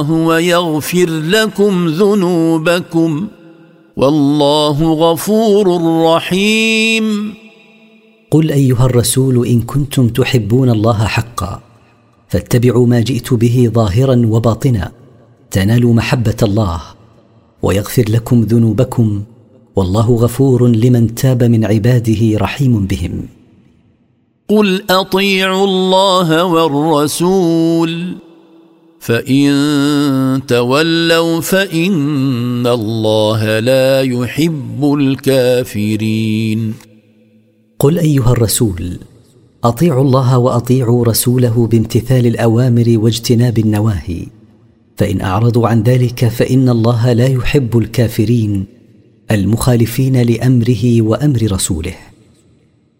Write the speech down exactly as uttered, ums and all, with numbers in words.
ويغفر لكم ذنوبكم والله غفور رحيم. قل أيها الرسول إن كنتم تحبون الله حقا فاتبعوا ما جئت به ظاهرا وباطنا تنالوا محبة الله ويغفر لكم ذنوبكم والله غفور لمن تاب من عباده رحيم بهم. قل أطيعوا الله والرسول فإن تولوا فإن الله لا يحب الكافرين. قل أيها الرسول أطيعوا الله وأطيعوا رسوله بامتثال الأوامر واجتناب النواهي، فإن أعرضوا عن ذلك فإن الله لا يحب الكافرين المخالفين لأمره وأمر رسوله.